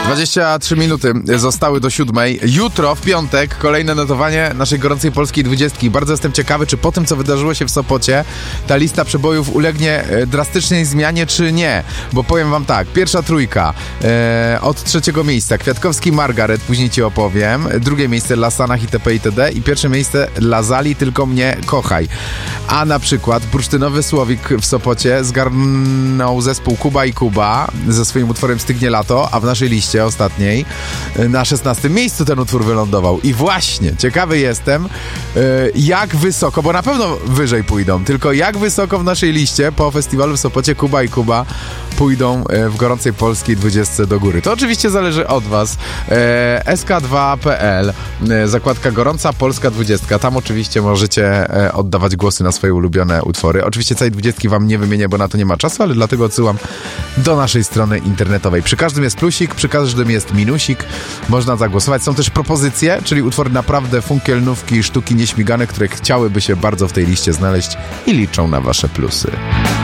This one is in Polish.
23 minuty zostały do 7. Jutro, w piątek, kolejne notowanie naszej gorącej polskiej 20. Bardzo jestem ciekawy, czy po tym, co wydarzyło się w Sopocie, ta lista przebojów ulegnie drastycznej zmianie, czy nie. Bo powiem wam tak, pierwsza trójka od 3. miejsca Kwiatkowski Margaret, później ci opowiem. Drugie miejsce Lasanach itp. itd. I pierwsze miejsce Lazali, tylko mnie kochaj. A na przykład bursztynowy Słowik w Sopocie zgarnął zespół Kuba i Kuba ze swoim utworem Stygnie lato, a w naszej liście ostatniej na 16. miejscu ten utwór wylądował. I właśnie, ciekawy jestem, jak wysoko, bo na pewno wyżej pójdą, tylko jak wysoko w naszej liście po festiwalu w Sopocie Kuba i Kuba pójdą w gorącej polskiej 20 do góry. To oczywiście zależy od was. sk2.pl, zakładka Gorąca Polska 20. Tam oczywiście możecie oddawać głosy na swoje ulubione utwory. Oczywiście całej 20 wam nie wymienię, bo na to nie ma czasu, ale dlatego odsyłam do naszej strony internetowej. Przy każdym jest plusik, przy każdym jest minusik. Można zagłosować. Są też propozycje, czyli utwory naprawdę funkielnówki, sztuki nieśmigane, które chciałyby się bardzo w tej liście znaleźć i liczą na wasze plusy.